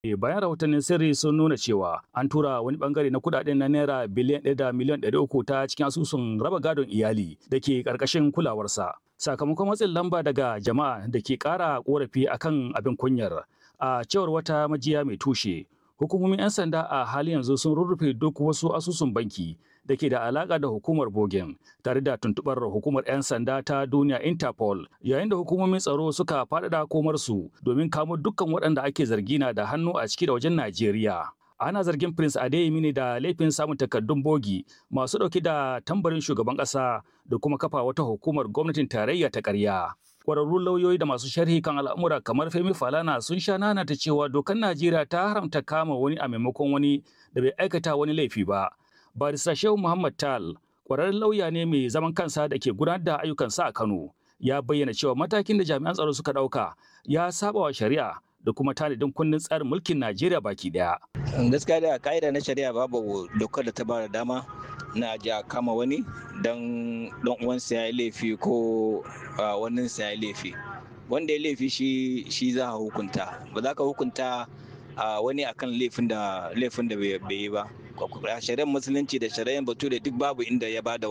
Bayan rahotannin sirri sun nuna cewa an tura wani bangare na kudaden na naira biliyan 1 da miliyan 300 ta cikin asusun raba gadon iyali da ke karkashin kulawarsa. Sakamakon matsin lamba daga jama'a da ke kara korafi akan abin kunyar. A cewar wata majiya mai tushe, hukumomin 'yan sanda a halin yanzu sun rurrufe duk wasu asusun banki da ke da alaka da hukumar Bogen tare da tuntubar hukumar 'yan sanda ta duniya Interpol yayin da hukumomin tsaro suka faɗaɗa komarsu domin kamo dukkan waɗanda ake zargi na da hannu a ciki da wajen Najeriya. Ana zargin Prince Adeyemi ne da laifin samun takardun bogi masu ɗauke da tambarin shugaban ƙasa da kuma kafa wata hukumar gwamnatin tarayya ta ƙarya. Kwararrun lauyoyi da masu sharhi kan al'amura kamar Femi Falana sun sha nanata cewa dokar Najeriya ta haramta kama wani a maimakon wani da bai aikata wani laifi ba. Barista Shehu Muhammad Tal, kwararren lauya ne mai zaman kansa da ke gudanar da ayyukansa a Kano, ya bayyana cewa matakin da jami'an tsaro suka ɗauka ya saba wa shari'a da kuma tanadin kundin tsarin mulkin Najeriya baki daya. Gaskiya da ka'ida na shari'a babu dokar da ta ba da dama na ji a kama wani don uwansa ya yi laifi ko waninsa ya yi laifi. Wanda ya laifi shi za a hukunta. Ba za ka hukunta wani akan laifin da bai yi ba. Shari'ar musulunci da shari'ar bature duk babu inda ya ba da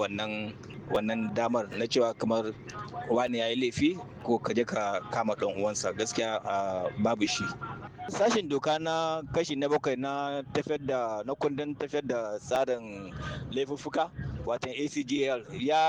wannan damar na cewa kamar wani ya yi laifi ko ka je ka kama ɗan uwansa, gaskiya babu shi. Sashen doka na kashi na 7 na kundin tafiyar da tsarin laifuffuka watan ACGL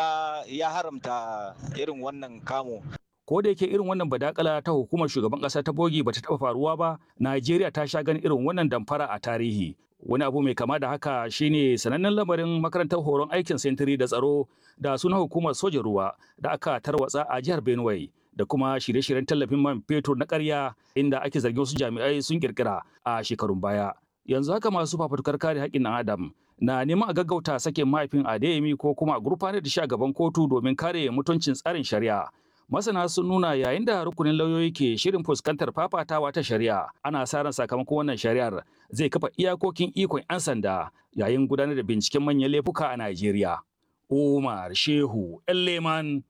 ya haramta irin wannan kamo. Ko da yake irin wannan badakala ta hukumar shugaban ƙasa ta bogi bata taɓa faruwa ba, Najeriya ta sha ganin irin wannan damfara a tarihi. Wani abu mai kama da haka shine sanannen lamarin makarantar horon aikin sentiri da tsaro da sunan hukumar sojan ruwa da aka tarwatsa a jihar Benue da kuma shirye-shiryen tallafin man fetur na ƙarya inda ake zargin wasu jami'ai sun kirkira a shekarun baya. Yanzu haka masu fafutukar kare haƙƙin ɗan adam na neman a gaggauta sakin mahaifin Adeyemi ko kuma a gurfanar da shi a gaban kotu domin kare mutuncin tsarin shari'a. Masana sun nuna yayin da rukunin lauyoyi ke shirin fuskantar fafatawa ta shari'a, ana sa ran sakamakon wannan shari'ar zai kafa iyakokin ikon 'yan sanda yayin gudanar da binciken manyan laifuka a Najeriya. Umar Shehu Elleman,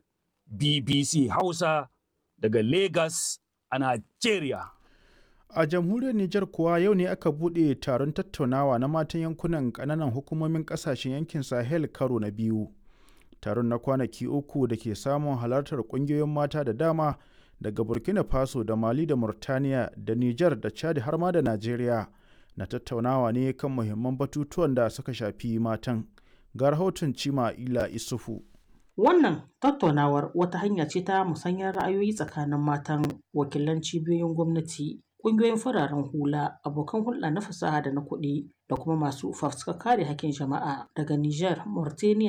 BBC Hausa daga Lagos a Najeriya. A jamhuriyar Nijar kuwa yau ne aka buɗe taron tattaunawa na matan yankunan ƙananan hukumomin ƙasashen yankin Sahel karo na biyu. Taron na kwanaki 3 da ke samun halartar ƙungiyoyin mata da dama daga Burkina Faso da Mali da Murtaniya da Nijar da Chad har ma da Najeriya na tattaunawa ne kan muhimman batutuwan da suka shafi matan. Ga rahoton Cima Ila Isufu. Wannan tattaunawar wata hanya ce ta musanyar ra'ayoyi tsakanin matan wakilan cibiyoyin gwamnati, ƙungiyoyin fararen hula, abokan hulɗa na fasaha da na kuɗi da kuma masu fafutukar kare hakkin jama'a daga Nijar, Mauritania